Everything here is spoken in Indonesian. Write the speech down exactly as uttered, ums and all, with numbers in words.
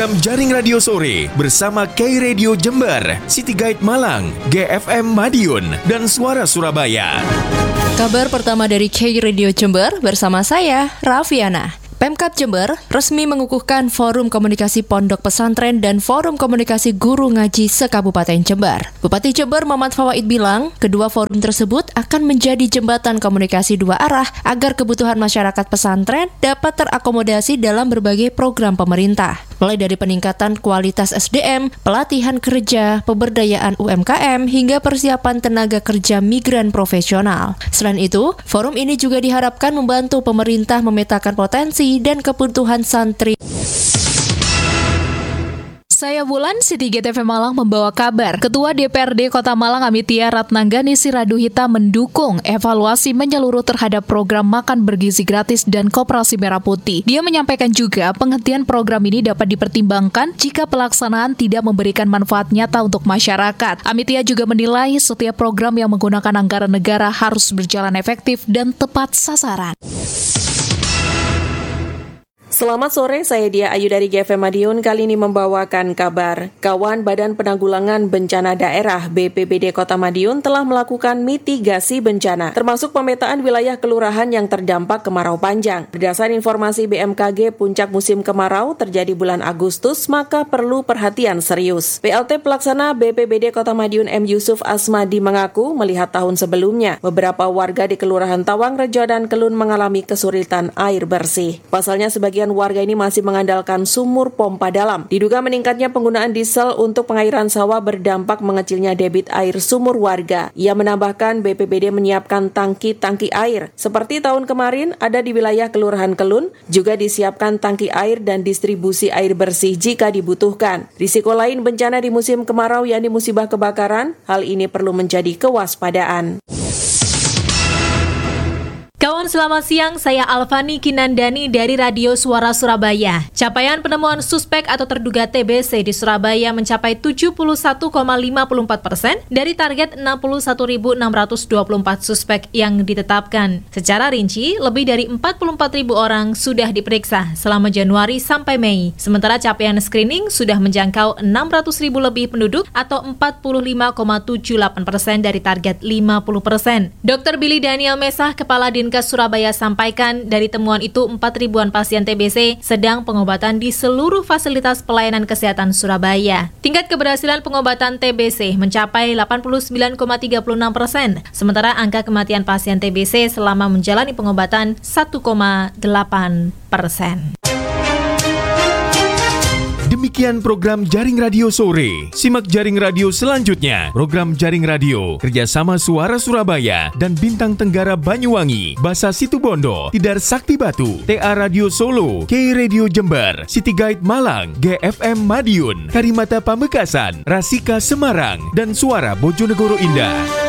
program Jaring Radio Sore bersama K Radio Jember, City Guide Malang, G F M Madiun, dan Suara Surabaya. Kabar pertama dari K Radio Jember bersama saya, Raffiana. Pemkab Jember resmi mengukuhkan Forum Komunikasi Pondok Pesantren dan Forum Komunikasi Guru Ngaji se-Kabupaten Jember. Bupati Jember Mamat Fawaid bilang, kedua forum tersebut akan menjadi jembatan komunikasi dua arah agar kebutuhan masyarakat pesantren dapat terakomodasi dalam berbagai program pemerintah. Mulai dari peningkatan kualitas S D M, pelatihan kerja, pemberdayaan U M K M, hingga persiapan tenaga kerja migran profesional. Selain itu, forum ini juga diharapkan membantu pemerintah memetakan potensi dan kebutuhan santri. Saya Wulan, City G T V Malang membawa kabar. Ketua D P R D Kota Malang Amitia Ratnanggani Siraduhita mendukung evaluasi menyeluruh terhadap program makan bergizi gratis dan Koperasi Merah Putih. Dia menyampaikan juga penghentian program ini dapat dipertimbangkan jika pelaksanaan tidak memberikan manfaat nyata untuk masyarakat. Amitia juga menilai setiap program yang menggunakan anggaran negara harus berjalan efektif dan tepat sasaran. Selamat sore, saya Dia Ayu dari G F M Madiun. Kali ini membawakan kabar. Kawan Badan Penanggulangan Bencana Daerah B P B D Kota Madiun telah melakukan mitigasi bencana, termasuk pemetaan wilayah kelurahan yang terdampak kemarau panjang. Berdasarkan informasi B M K G, puncak musim kemarau terjadi bulan Agustus, maka perlu perhatian serius. P L T Pelaksana B P B D Kota Madiun M. Yusuf Asmadi mengaku melihat tahun sebelumnya, beberapa warga di Kelurahan Tawangrejo dan Kelun mengalami kesulitan air bersih. Pasalnya sebagian warga ini masih mengandalkan sumur pompa dalam. Diduga meningkatnya penggunaan diesel untuk pengairan sawah berdampak mengecilnya debit air sumur warga. Ia menambahkan B P B D menyiapkan tangki-tangki air. Seperti tahun kemarin ada di wilayah Kelurahan Kelun, juga disiapkan tangki air dan distribusi air bersih jika dibutuhkan. Risiko lain bencana di musim kemarau yakni musibah kebakaran, hal ini perlu menjadi kewaspadaan. Kawan, selamat siang, saya Alfani Kinandani dari Radio Suara Surabaya. Capaian penemuan suspek atau terduga T B C di Surabaya mencapai tujuh puluh satu koma lima empat persen dari target enam puluh satu ribu enam ratus dua puluh empat suspek yang ditetapkan. Secara rinci, lebih dari empat puluh empat ribu orang sudah diperiksa selama Januari sampai Mei. Sementara capaian screening sudah menjangkau enam ratus ribu lebih penduduk atau empat puluh lima koma tujuh delapan persen dari target lima puluh persen. Dokter Billy Daniel Mesah, Kepala Dinkes Surabaya sampaikan dari temuan itu empat ribuan pasien T B C sedang pengobatan di seluruh fasilitas pelayanan kesehatan Surabaya. Tingkat keberhasilan pengobatan T B C mencapai delapan puluh sembilan koma tiga enam persen, sementara angka kematian pasien T B C selama menjalani pengobatan satu koma delapan persen. Demikian program Jaring Radio Sore. Simak Jaring Radio selanjutnya. Program Jaring Radio kerjasama Suara Surabaya dan Bintang Tenggara Banyuwangi, Basa Situbondo, Tidar Sakti Batu, T A Radio Solo, K Radio Jember, City Guide Malang, G F M Madiun, Karimata Pamekasan, Rasika Semarang, dan Suara Bojonegoro Indah.